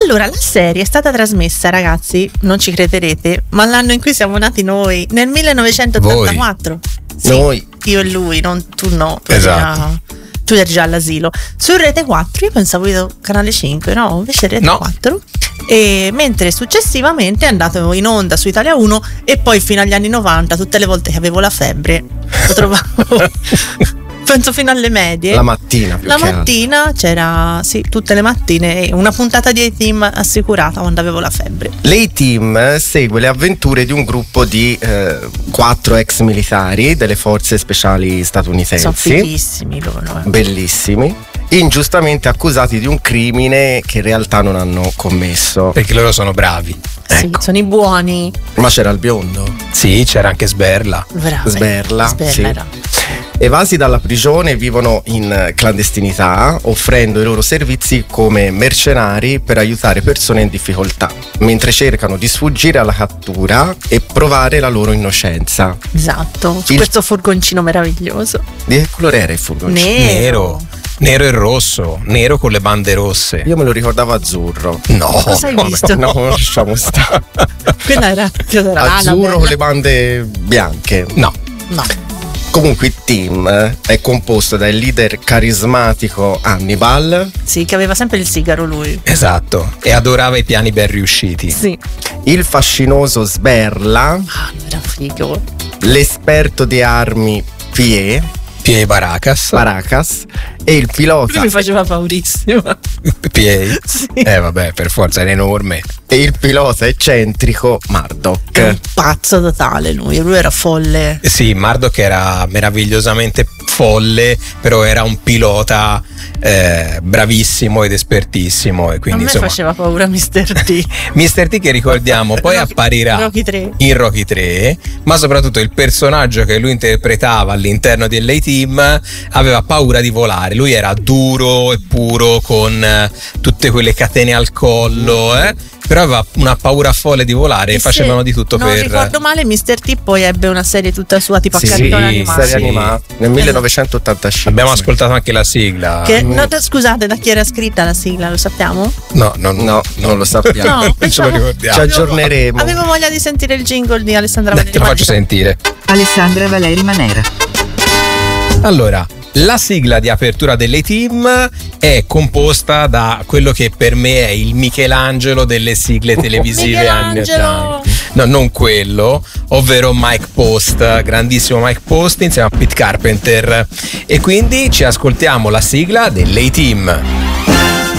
Allora, la serie è stata trasmessa, ragazzi, non ci crederete, ma l'anno in cui siamo nati noi, nel 1984. Sì, noi. Io e lui, non tu no. Esatto. Tu eri già all'asilo. Su Rete 4, io pensavo Canale 5, no? Invece Rete 4. E mentre successivamente è andato in onda su Italia 1 e poi fino agli anni 90, tutte le volte che avevo la febbre, lo trovavo... penso fino alle medie. La mattina più La che mattina c'era, sì, tutte le mattine una puntata di A-Team assicurata quando avevo la febbre. L'A-Team segue le avventure di un gruppo di 4 ex militari delle forze speciali statunitensi. Sono fighissimi loro. Bellissimi. Ingiustamente accusati di un crimine che in realtà non hanno commesso. Perché loro sono bravi. Sì, Ecco. sono i buoni. Ma c'era il biondo. Sì, c'era anche Sberla. Bravo. Sberla, sì. era. Evasi dalla prigione vivono in clandestinità, offrendo i loro servizi come mercenari per aiutare persone in difficoltà, mentre cercano di sfuggire alla cattura e provare la loro innocenza. Esatto, su questo furgoncino meraviglioso. Di che colore era il furgoncino? Nero e rosso, nero con le bande rosse. Io me lo ricordavo azzurro. No, cosa hai visto? No, lasciamo stare. Quella era azzurro con le bande bianche. No. Comunque il team è composto dal leader carismatico Hannibal. Sì, che aveva sempre il sigaro lui. Esatto, e adorava i piani ben riusciti. Sì. Il fascinoso Sberla. Ah, era figo. L'esperto di armi Pie Baracas e il pilota. Lui mi faceva paurissimo. Pie? Sì. Vabbè, per forza era enorme. E il pilota eccentrico Murdoch. Era un pazzo totale lui era folle. Sì, Murdoch era meravigliosamente folle, però era un pilota bravissimo ed espertissimo, e quindi a me faceva paura Mr. T. Mr. T, che ricordiamo poi apparirà in Rocky 3, ma soprattutto il personaggio che lui interpretava all'interno dell'A-Team aveva paura di volare. Lui era duro e puro con tutte quelle catene al collo, però aveva una paura folle di volare e facevano di tutto non ricordo male, Mr. T poi ebbe una serie tutta sua tipo a cartone animato. Serie animata nel 1985. Abbiamo ascoltato anche la sigla. Scusate, da chi era scritta la sigla, lo sappiamo? No, non lo sappiamo. No, ce lo ricordiamo. Ci aggiorneremo. Avevo voglia di sentire il jingle di Alessandra Valeri. Te lo faccio sentire. Alessandra Valeri Manera. Allora, la sigla di apertura dell'A-Team è composta da quello che per me è il Michelangelo delle sigle televisive anni 80. No, non quello, ovvero Mike Post, grandissimo Mike Post insieme a Pete Carpenter. E quindi ci ascoltiamo la sigla dell'A-Team.